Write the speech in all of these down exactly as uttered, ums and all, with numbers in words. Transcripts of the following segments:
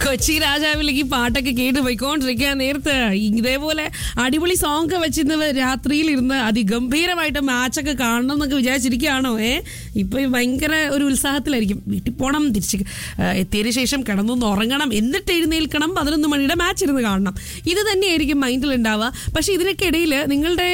കൊച്ചി രാജാവിലേക്ക് പാട്ടൊക്കെ കേട്ട് പോയിക്കൊണ്ടിരിക്കാൻ നേരത്ത് ഇതേപോലെ അടിപൊളി സോങ് വെച്ചിരുന്ന രാത്രിയിൽ ഇരുന്ന് അതിഗംഭീരമായിട്ട് മാച്ചൊക്കെ കാണണം എന്നൊക്കെ വിചാരിച്ചിരിക്കുകയാണോ? ഏ ഇപ്പൊ ഭയങ്കര ഒരു ഉത്സാഹത്തിലായിരിക്കും. വീട്ടിൽ പോകണം, തിരിച്ച് എത്തിയതിനു ശേഷം കിടന്നൊന്ന് ഉറങ്ങണം, എന്നിട്ട് എഴുന്നേൽക്കണം, പതിനൊന്ന് മണിയുടെ മാച്ച് ഇരുന്ന് കാണണം. ഇത് തന്നെയായിരിക്കും മൈൻഡിൽ ഉണ്ടാവുക. പക്ഷെ ഇതിനൊക്കെ ഇടയിൽ നിങ്ങളുടെ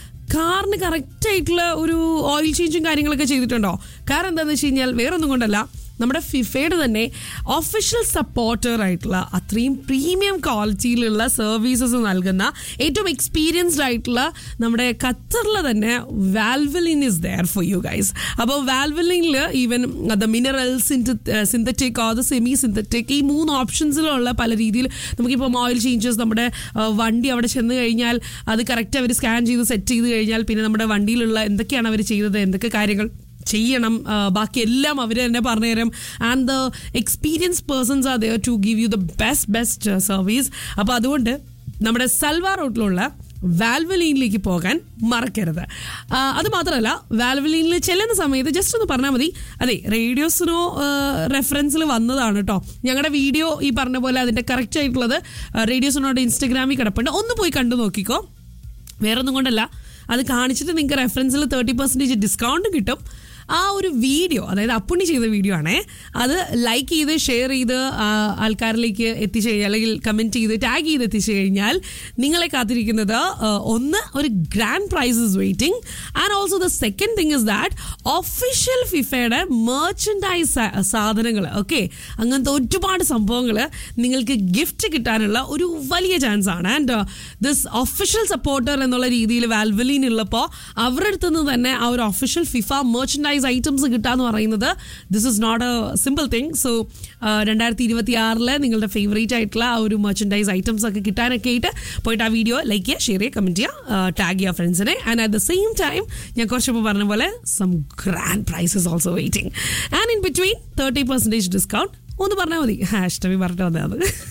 കാറിന് കറക്റ്റ് ആയിട്ടുള്ള ഒരു ഓയിൽ ചേഞ്ചും കാര്യങ്ങളൊക്കെ ചെയ്തിട്ടുണ്ടോ? കാരണം എന്താണെന്ന് വെച്ച് കഴിഞ്ഞാൽ വേറൊന്നും കൊണ്ടല്ല, നമ്മുടെ ഫിഫയുടെ തന്നെ ഒഫീഷ്യൽ സപ്പോർട്ടർ ആയിട്ടുള്ള അത്രയും പ്രീമിയം ക്വാളിറ്റിയിലുള്ള സർവീസസ് നൽകുന്ന ഏറ്റവും എക്സ്പീരിയൻസ്ഡ് ആയിട്ടുള്ള നമ്മുടെ ഖത്തറിൽ തന്നെ Valvoline is there for you guys. അപ്പോൾ വാൽവലിനിൽ even the mineral synthetic or the semi synthetic ഈ മൂന്ന് ഓപ്ഷൻസിലുള്ള പല രീതിയിൽ നമുക്കിപ്പോൾ ഓയിൽ ചേഞ്ചസ്, നമ്മുടെ വണ്ടി അവിടെ ചെന്ന് കഴിഞ്ഞാൽ അത് കറക്റ്റ് അവർ സ്കാൻ ചെയ്ത് സെറ്റ് ചെയ്ത് കഴിഞ്ഞാൽ പിന്നെ നമ്മുടെ വണ്ടിയിലുള്ള എന്തൊക്കെയാണ് അവർ ചെയ്തത്, എന്തൊക്കെ കാര്യങ്ങൾ ചെയ്യണം, ബാക്കി എല്ലാം അവർ തന്നെ പറഞ്ഞുതരും. And the experience persons are there to give you the best best service. അപ്പോൾ അതുകൊണ്ട് നമ്മുടെ സൽവാർ റോട്ടിലുള്ള വാൽവലീനിലേക്ക് പോകാൻ മറക്കരുത്. അത് മാത്രമല്ല, വാൽവലീനിൽ ചെല്ലുന്ന സമയത്ത് ജസ്റ്റ് ഒന്ന് പറഞ്ഞാൽ മതി, അതെ റേഡിയോസിനോ റെഫറൻസിൽ വന്നതാണ് കേട്ടോ. ഞങ്ങളുടെ വീഡിയോ ഈ പറഞ്ഞ പോലെ അതിൻ്റെ കറക്റ്റ് ആയിട്ടുള്ളത് റേഡിയോസിനോട് ഇൻസ്റ്റഗ്രാമിൽ കിടപ്പുണ്ട്, ഒന്ന് പോയി കണ്ടു നോക്കിക്കോ. വേറൊന്നും കൊണ്ടല്ല, അത് കാണിച്ചിട്ട് നിങ്ങൾക്ക് റെഫറൻസിൽ തേർട്ടി പെർസെൻറ്റേജ് ഡിസ്കൗണ്ട് കിട്ടും. ആ ഒരു വീഡിയോ, അതായത് അപ്പുണ്ണി ചെയ്ത വീഡിയോ ആണേ, അത് ലൈക്ക് ചെയ്ത് ഷെയർ ചെയ്ത് ആൾക്കാരിലേക്ക് എത്തിച്ചു കഴിഞ്ഞാൽ, അല്ലെങ്കിൽ കമൻറ്റ് ചെയ്ത് ടാഗ് ചെയ്ത് എത്തിച്ചു കഴിഞ്ഞാൽ നിങ്ങളെ കാത്തിരിക്കുന്നത് ഒന്ന് ഒരു grand prize is waiting. And also the second thing is that official ഫിഫയുടെ merchandise സാധനങ്ങൾ, ഓക്കെ, അങ്ങനത്തെ ഒരുപാട് സംഭവങ്ങൾ നിങ്ങൾക്ക് ഗിഫ്റ്റ് കിട്ടാനുള്ള ഒരു വലിയ ചാൻസ് ആണ്. ആൻഡ് ദിസ് ഒഫീഷ്യൽ സപ്പോർട്ടർ എന്നുള്ള രീതിയിൽ വാൽവലിൻ ഉള്ളപ്പോൾ അവരുടെ അടുത്ത് നിന്ന് തന്നെ ആ ഒരു ഒഫീഷ്യൽ ഫിഫ മെർച്ചൻഡൈസ് ഐറ്റംസ് കിട്ടാന്ന് പറയുന്നത് this is not A simple thing. So രണ്ടായിരത്തി ഇരുപത്തി ആറില് നിങ്ങളുടെ ഫേവറേറ്റ് ആയിട്ടുള്ള ആ ഒരു മെർച്ചൻഡൈസ് ഐറ്റംസ് ഒക്കെ കിട്ടാനൊക്കെ ആയിട്ട് പോയിട്ട് ആ വീഡിയോ ലൈക്ക് ചെയ്യുക, ഷെയർ ചെയ്യുക, കമൻറ്റ് ചെയ്യുക, ടാഗ് ചെയ്യുക ഫ്രണ്ട്സിനെ. And at the same time ഞാൻ കുറച്ചപ്പോൾ പറഞ്ഞ പോലെ some grand prices also waiting. And in between thirty percentage discount ഒന്ന് പറഞ്ഞാൽ മതി, ഹാഷ്ടാഗ് പറഞ്ഞിട്ട് വന്നത്.